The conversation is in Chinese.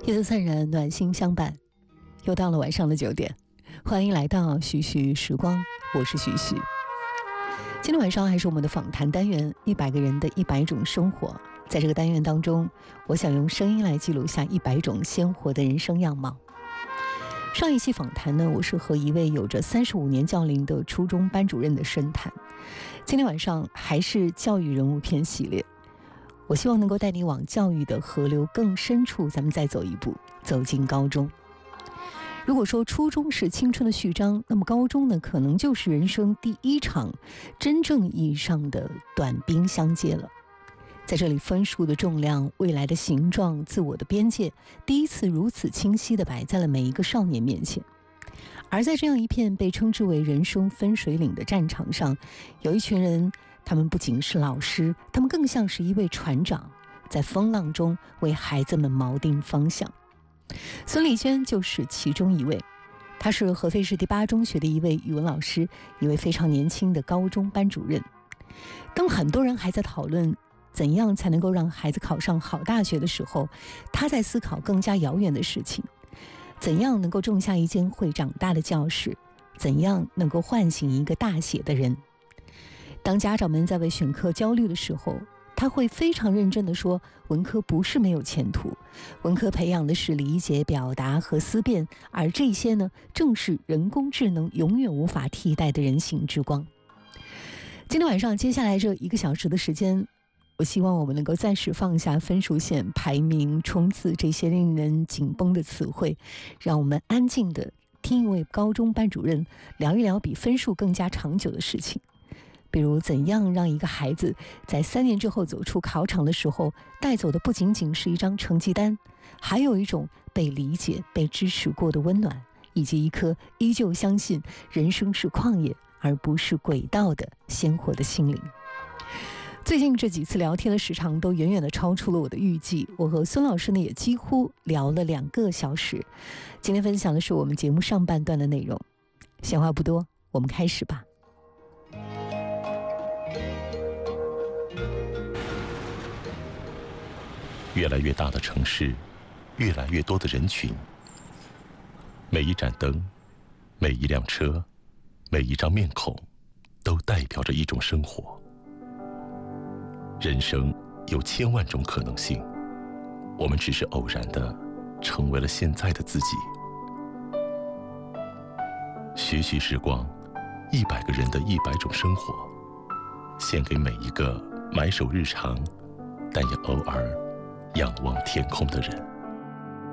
夜色灿然，暖心相伴。又到了晚上的9点，欢迎来到徐徐时光，我是徐徐。今天晚上还是我们的访谈单元，100个人的100种生活。在这个单元当中，我想用声音来记录下100种鲜活的人生样貌。上一期访谈呢，我是和一位有着35年教龄的初中班主任的深谈。今天晚上还是教育人物篇系列，我希望能够带你往教育的河流更深处，咱们再走一步，走进高中。如果说初中是青春的序章，那么高中呢，可能就是人生第一场真正意义上的短兵相接了。在这里，分数的重量、未来的形状、自我的边界，第一次如此清晰地摆在了每一个少年面前。而在这样一片被称之为人生分水岭的战场上，有一群人，他们不仅是老师，他们更像是一位船长，在风浪中为孩子们锚定方向。孙丽娟就是其中一位，她是合肥市第8中学的一位语文老师，一位非常年轻的高中班主任。当很多人还在讨论怎样才能够让孩子考上好大学的时候，她在思考更加遥远的事情：怎样能够种下一间会长大的教室？怎样能够唤醒一个大写的人？当家长们在为选课焦虑的时候，他会非常认真地说，文科不是没有前途，文科培养的是理解、表达和思辨，而这些呢，正是人工智能永远无法替代的人性之光。今天晚上接下来这1个小时的时间，我希望我们能够暂时放下分数线、排名、冲刺这些令人紧绷的词汇，让我们安静地听一位高中班主任聊一聊比分数更加长久的事情。比如怎样让一个孩子在3年之后走出考场的时候，带走的不仅仅是一张成绩单，还有一种被理解、被支持过的温暖，以及一颗依旧相信人生是旷野而不是轨道的鲜活的心灵。最近这几次聊天的时长都远远地超出了我的预计，我和孙老师呢也几乎聊了2个小时。今天分享的是我们节目上半段的内容，闲话不多，我们开始吧。 越来越大的城市，越来越多的人群，每一盏灯，每一辆车，每一张面孔，都代表着一种生活。人生有1000万种可能性，我们只是偶然的成为了现在的自己。徐徐时光，100个人的100种生活，献给每一个埋首日常，但也偶尔仰望天空的人。